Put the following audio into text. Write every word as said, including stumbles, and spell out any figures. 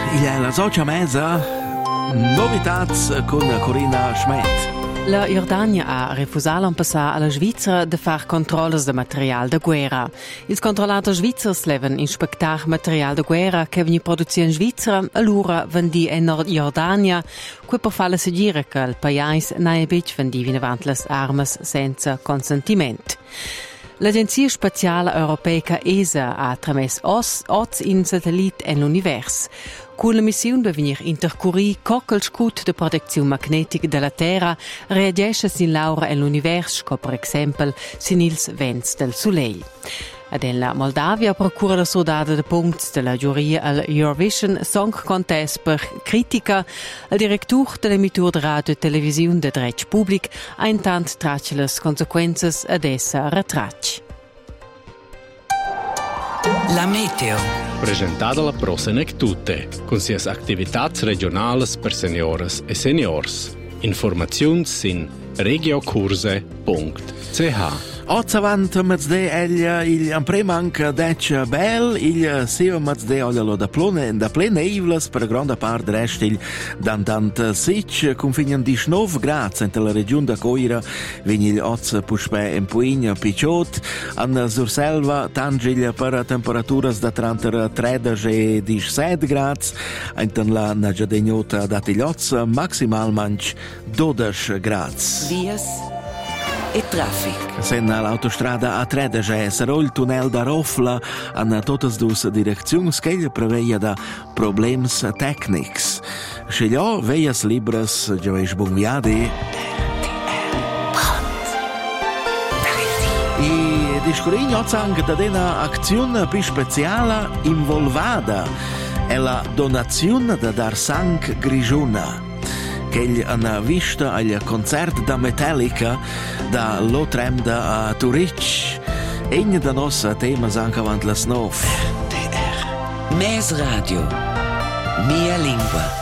Il è la Socia Mesa, novitats con Corinna Schmidt. La Jordania ha refusato un passare alla Svizzera di fare controlli di materiale di guerra. I controllatori svizzeri devono inspectare materiale di guerra che viene prodotto in Svizzera e allora vendi in Jordania, qui per farle seguire che il paese non è più vendi avanti le armi senza consentimento. L'Agenzia Spaziale Europea E S A ha tramesso otto in satelliti nell'universo. Con la missione per venire intercorrere come il scudo di protezione magnetica della Terra reagisce sin l'aura nell'universo, come per esempio sin ils vents del Soleil. Ed in la Moldavia procura la soldata de punti della giuria al Eurovision Song Contest per critica. Il direttore dell'emittore di radio e televisione del Dretsch Public ha intanto tracce le conseguenze ad essa retracci. La meteo. Presentata la Prosenec Tutte, con sias attivitats regionales per senioras e seniors. Informazioni sin regiocurse punto c h. Ozzavant mezzde eglia il premanc dec bel, il seo mezzde oglialo da plone da plene ivlas per grande parte rest il dantant sich confinian diciannove gradi in la regione da Coira vegni il oz puspe in Puigna Picciot an Surselva tangil per temperaturas da trentatré e diciassette gradi in la Nagiadegnota dat il oz maximal manch dodici gradi. Vias e traffic. Sen l'autostrada A tredici sarà il tunnel da Rofla in tutte e due direzioni che prevede da problemi tecnici. Scegliò veias libres, gioveix buon viadi. E discorrigno anche da una azione più speciale involvata è la donazione da dar sang Grigiona. Che hanno visto al concerto da Metallica da Lotremda a Zurich. Egna da nostra tema anche avanti la snov. Mes Radio. Mia lingua.